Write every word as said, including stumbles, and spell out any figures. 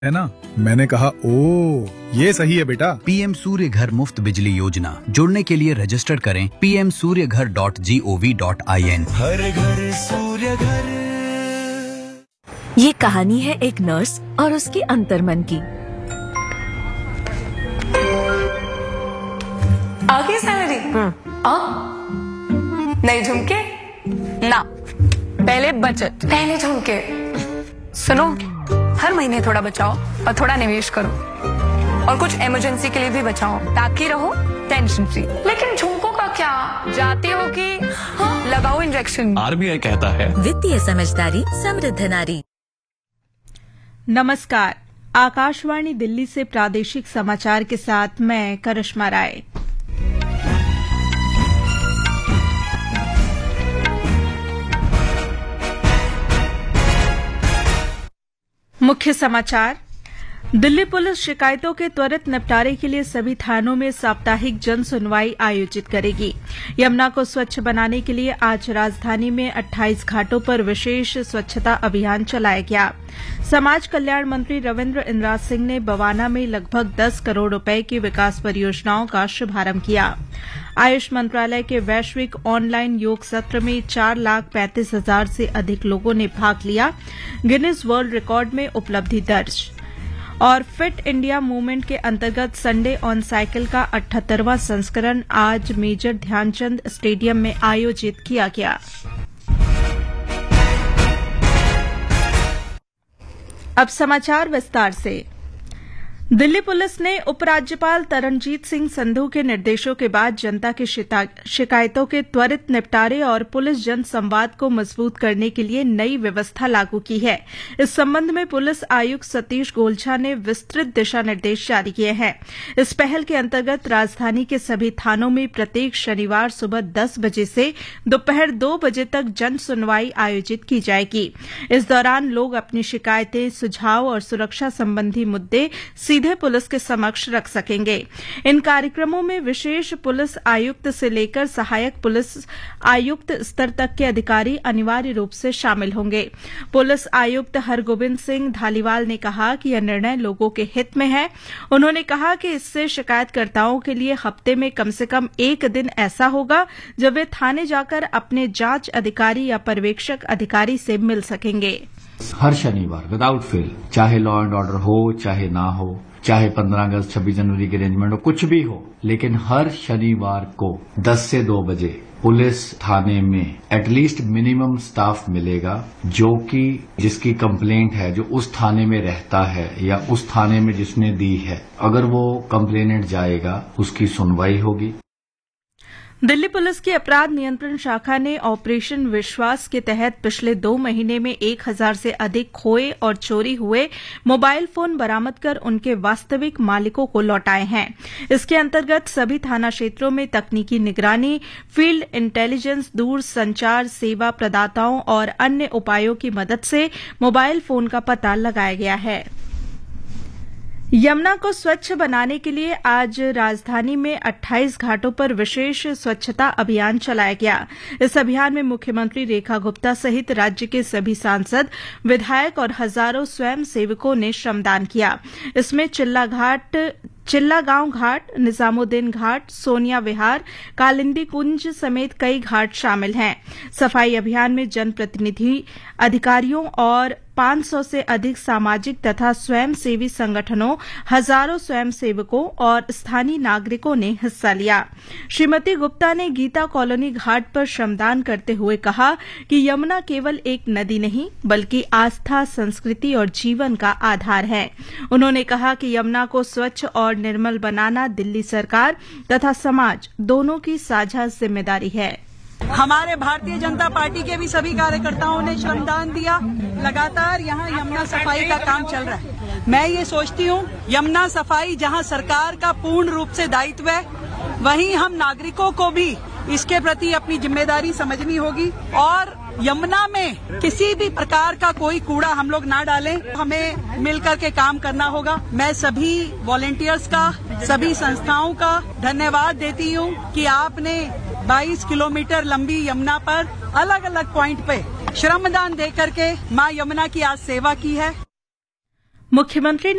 है ना। मैंने कहा ओ ये सही है बेटा। पीएम सूर्य घर मुफ्त बिजली योजना, जुड़ने के लिए रजिस्टर करें पी एम सूर्य घर dot G O V dot I N. हर घर सूर्य घर। ये कहानी है एक नर्स और उसके अंतर्मन की। आगे सैलरी नहीं झुमके ना, पहले बचत, पहले झुमके। सुनो, हर महीने थोड़ा बचाओ और थोड़ा निवेश करो, और कुछ इमरजेंसी के लिए भी बचाओ ताकि रहो टेंशन फ्री। लेकिन झुमकों का क्या, जाते हो कि हाँ, लगाओ इंजेक्शन। आरबीआई कहता है वित्तीय समझदारी समृद्ध नारी। नमस्कार, आकाशवाणी दिल्ली से प्रादेशिक समाचार के साथ मैं करिश्मा राय। मुख्य समाचार। दिल्ली पुलिस शिकायतों के त्वरित निपटारे के लिए सभी थानों में साप्ताहिक जन सुनवाई आयोजित करेगी। यमुना को स्वच्छ बनाने के लिए आज राजधानी में अट्ठाईस घाटों पर विशेष स्वच्छता अभियान चलाया गया। समाज कल्याण मंत्री रविन्द्र इंद्राज सिंह ने बवाना में लगभग दस करोड़ रुपए की विकास परियोजनाओं का शुभारंभ किया। आयुष मंत्रालय के वैश्विक ऑनलाइन योग सत्र में चार लाख पैंतीस हजार से अधिक लोगों ने भाग लिया। गिनीज वर्ल्ड रिकॉर्ड में उपलब्धि दर्ज। और फिट इंडिया मूवमेंट के अंतर्गत संडे ऑन साइकिल का अठहत्तरवां संस्करण आज मेजर ध्यानचंद स्टेडियम में आयोजित किया गया। अब समाचार विस्तार से। दिल्ली पुलिस ने उपराज्यपाल तरनजीत सिंह संधू के निर्देशों के बाद जनता की शिकायतों के त्वरित निपटारे और पुलिस जन संवाद को मजबूत करने के लिए नई व्यवस्था लागू की है। इस संबंध में पुलिस आयुक्त सतीश गोलछा ने विस्तृत दिशा निर्देश जारी किए हैं। इस पहल के अंतर्गत राजधानी के सभी थानों में प्रत्येक शनिवार सुबह दस बजे से दोपहर दो बजे तक जन सुनवाई आयोजित की जाएगी। इस दौरान लोग अपनी शिकायतें, सुझाव और सुरक्षा संबंधी मुद्दे सीधे पुलिस के समक्ष रख सकेंगे। इन कार्यक्रमों में विशेष पुलिस आयुक्त से लेकर सहायक पुलिस आयुक्त स्तर तक के अधिकारी अनिवार्य रूप से शामिल होंगे। पुलिस आयुक्त हरगोविंद सिंह धालीवाल ने कहा कि यह निर्णय लोगों के हित में है। उन्होंने कहा कि इससे शिकायतकर्ताओं के लिए हफ्ते में कम से कम एक दिन ऐसा होगा जब वे थाने जाकर अपने जांच अधिकारी या पर्यवेक्षक अधिकारी से मिल सकेंगे। हर शनिवार विदाउट फेल, चाहे लॉ एंड ऑर्डर हो चाहे ना हो, चाहे पंद्रह अगस्त छब्बीस जनवरी के अरेंजमेंट हो, कुछ भी हो, लेकिन हर शनिवार को दस से दो बजे पुलिस थाने में एटलीस्ट मिनिमम स्टाफ मिलेगा जो कि जिसकी कंप्लेंट है, जो उस थाने में रहता है या उस थाने में जिसने दी है, अगर वो कंप्लेनेंट जाएगा उसकी सुनवाई होगी। दिल्ली पुलिस की अपराध नियंत्रण शाखा ने ऑपरेशन विश्वास के तहत पिछले दो महीने में एक हजार से अधिक खोए और चोरी हुए मोबाइल फोन बरामद कर उनके वास्तविक मालिकों को लौटाए हैं। इसके अंतर्गत सभी थाना क्षेत्रों में तकनीकी निगरानी, फील्ड इंटेलिजेंस, दूर संचार सेवा प्रदाताओं और अन्य उपायों की मदद से मोबाइल फोन का पता लगाया गया है। यमुना को स्वच्छ बनाने के लिए आज राजधानी में अट्ठाईस घाटों पर विशेष स्वच्छता अभियान चलाया गया। इस अभियान में मुख्यमंत्री रेखा गुप्ता सहित राज्य के सभी सांसद, विधायक और हजारों स्वयं सेवकों ने श्रमदान किया। इसमें चिल्ला घाट, चिल्ला गांव घाट, निजामुद्दीन घाट, सोनिया विहार, कालिंदी कुंज समेत कई घाट शामिल हैं। सफाई अभियान में जनप्रतिनिधि, अधिकारियों और पांच सौ से अधिक सामाजिक तथा स्वयंसेवी संगठनों, हजारों स्वयंसेवकों और स्थानीय नागरिकों ने हिस्सा लिया। श्रीमती गुप्ता ने गीता कॉलोनी घाट पर श्रमदान करते हुए कहा कि यमुना केवल एक नदी नहीं बल्कि आस्था, संस्कृति और जीवन का आधार है। उन्होंने कहा कि यमुना को स्वच्छ और निर्मल बनाना दिल्ली सरकार तथा समाज दोनों की साझा जिम्मेदारी है। हमारे भारतीय जनता पार्टी के भी सभी कार्यकर्ताओं ने श्रमदान दिया। लगातार यहाँ यमुना सफाई का काम चल रहा है। मैं ये सोचती हूँ यमुना सफाई जहाँ सरकार का पूर्ण रूप से दायित्व है, वहीं हम नागरिकों को भी इसके प्रति अपनी जिम्मेदारी समझनी होगी और यमुना में किसी भी प्रकार का कोई कूड़ा हम लोग ना डालें। हमें मिलकर के काम करना होगा। मैं सभी वॉलेंटियर्स का, सभी संस्थाओं का धन्यवाद देती हूँ कि आपने बाईस किलोमीटर लंबी यमुना पर अलग अलग पॉइंट पे श्रमदान दे करके मां यमुना की आज सेवा की है। मुख्यमंत्री